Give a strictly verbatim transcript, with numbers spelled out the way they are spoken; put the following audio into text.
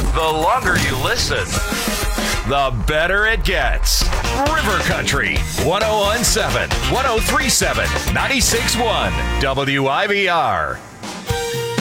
The longer you listen, the better it gets. River Country, one oh one seven, one oh three seven, ninety-six point one, W I V R.